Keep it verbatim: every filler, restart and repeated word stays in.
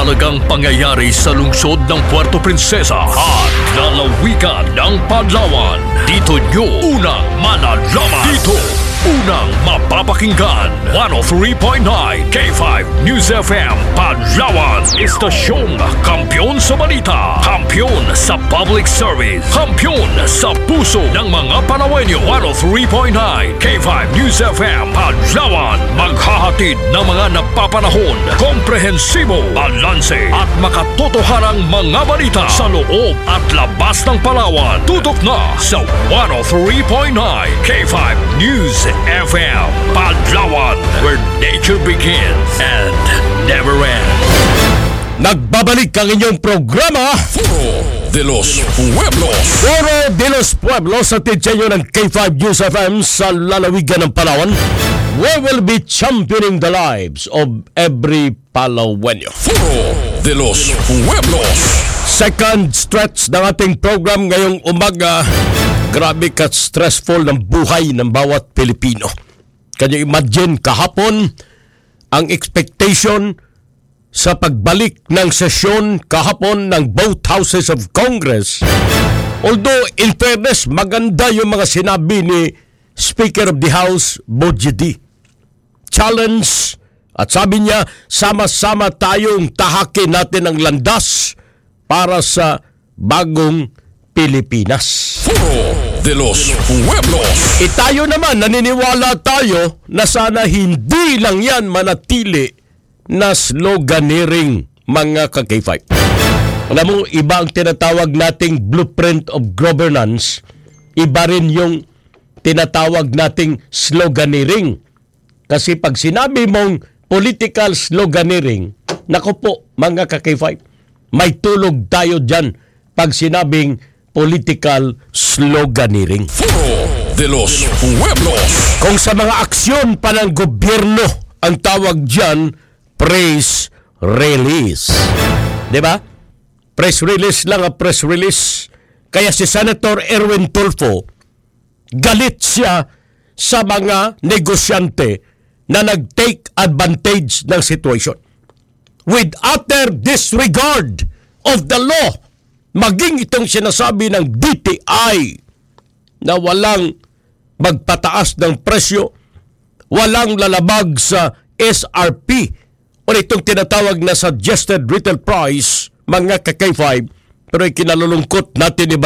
mahalagang pangyayari sa lungsod ng Puerto Princesa at lalawigan ng Palawan. Dito nyo unang malalaman. Dito unang mapapakinggan. one oh three point nine K five News F M Palawan. Istasyong kampiyon sa balita, kampiyon sa public service, kampiyon sa puso ng mga Palawenyo. one oh three point nine K five News F M Palawan. Maghahatid ng mga napapanahon, komprehensibo, balanse at makatotohanang mga balita sa loob at labas ng Palawan. Tutok na sa one oh three point nine K five News F M Palawan, where nature begins and never ends. Nagbabalik ang inyong programa Foro de los Pueblos. Foro de los Pueblos sa titsayo ng K five News F M sa lalawigan ng Palawan. We will be championing the lives of every Palawenyo. Foro de los Pueblos. Second stretch ng ating program ngayong umaga. Grabe ka stressful ng buhay ng bawat Pilipino. Kanya imagine kahapon ang expectation sa pagbalik ng sesyon kahapon ng both houses of Congress. Although in fairness maganda yung mga sinabi ni Speaker of the House Bojidi. Challenge at sabi niya sama-sama tayong tahakin natin ang landas para sa bagong Pilipinas. Foro de los Pueblos. Itayo naman, naniniwala tayo na sana hindi lang yan manatili na sloganeering mga ka-K five. Alam mo, iba ang tinatawag nating blueprint of governance, iba rin yung tinatawag nating sloganeering. Kasi pag sinabi mong political sloganeering, naku po mga ka-K five, may tulog tayo dyan pag sinabing political sloganeering. Foro de los Pueblos. Kung sa mga aksyon pa ng gobyerno ang tawag dyan, press release. Diba? Press release lang ang press release. Kaya si Senator Erwin Tulfo, galit siya sa mga negosyante na nag-take advantage ng situation. With utter disregard of the law, maging itong sinasabi ng D T I na walang magpataas ng presyo, walang lalabag sa S R P o itong tinatawag na suggested retail price, mga ka-K five, pero ikinalulungkot natin iba